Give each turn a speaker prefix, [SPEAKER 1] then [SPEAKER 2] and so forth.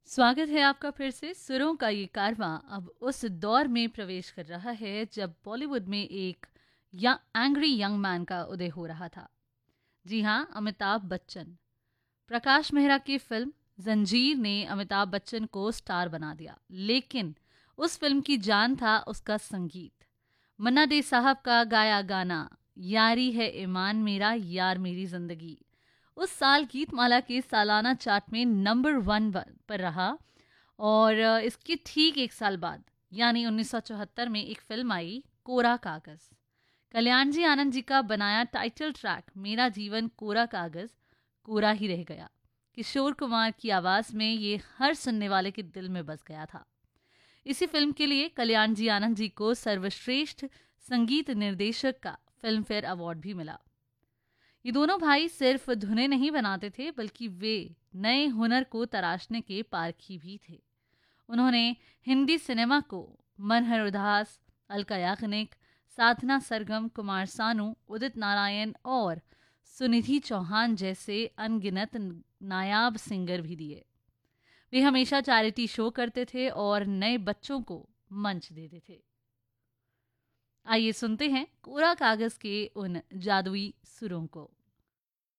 [SPEAKER 1] स्वागत है आपका फिर से। सुरों का ये कारवां अब उस दौर में प्रवेश कर रहा है जब बॉलीवुड में एक एंग्री यंग मैन का उदय हो रहा था। जी हाँ, अमिताभ बच्चन। प्रकाश मेहरा की फिल्म जंजीर ने अमिताभ बच्चन को स्टार बना दिया, लेकिन उस फिल्म की जान था उसका संगीत। मन्ना डे साहब का गाया गाना यारी है ईमान मेरा यार मेरी जिंदगी उस साल गीतमाला के सालाना चार्ट में नंबर 1 पर रहा। और इसके ठीक एक साल बाद यानी 1974 में एक फिल्म आई, कोरा कागज। कल्याण जी आनंद जी का बनाया टाइटल ट्रैक मेरा जीवन कोरा कागज कोरा ही रह गया। किशोर कुमार की आवाज में ये हर सुनने वाले के दिल में बस गया था। इसी फिल्म के लिए कल्याण जी आनंद जी को सर्वश्रेष्ठ संगीत निर्देशक का फिल्म फेयर अवार्ड भी मिला। ये दोनों भाई सिर्फ धुनें नहीं बनाते थे, बल्कि वे नए हुनर को तराशने के पारखी भी थे। उन्होंने हिंदी सिनेमा को मनहर उदास, अलका याग्निक, साधना सरगम, कुमार सानू, उदित नारायण और सुनिधि चौहान जैसे अनगिनत नायाब सिंगर भी दिए। वे हमेशा चैरिटी शो करते थे और नए बच्चों को मंच देते थे। आइए सुनते हैं कोरा कागज के उन जादुई सुरों को।